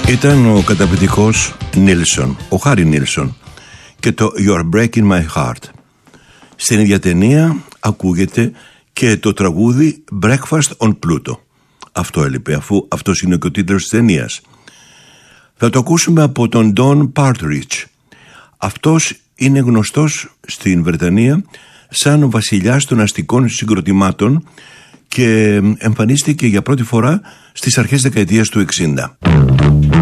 Ήταν ο καταπληκτικός Νίλσον, ο Χάρι Νίλσον, και το You're Breaking My Heart. Στην ίδια ταινία ακούγεται και το τραγούδι Breakfast on Pluto. Αυτό έλειπε, αφού αυτός είναι και ο τίτλος της ταινίας. Θα το ακούσουμε από τον Don Partridge. Αυτός είναι γνωστός στην Βρετανία σαν ο βασιλιάς των αστικών συγκροτημάτων και εμφανίστηκε για πρώτη φορά στις αρχές δεκαετίας του 60.